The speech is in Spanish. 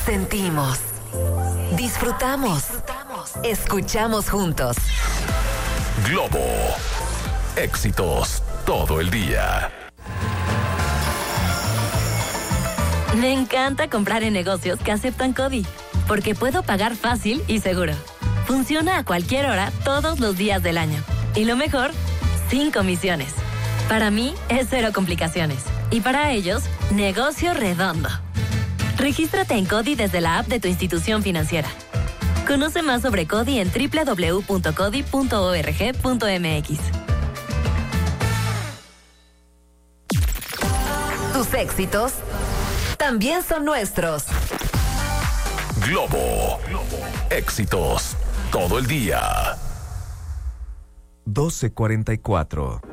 Sentimos, disfrutamos, escuchamos juntos. Globo. Éxitos todo el día. Me encanta comprar en negocios que aceptan CODI, porque puedo pagar fácil y seguro. Funciona a cualquier hora, todos los días del año. Y lo mejor, sin comisiones. Para mí, es cero complicaciones. Y para ellos, negocio redondo. Regístrate en CODI desde la app de tu institución financiera. Conoce más sobre CODI en www.codi.org.mx. Tus éxitos también son nuestros. Globo. Éxitos todo el día. 12:44.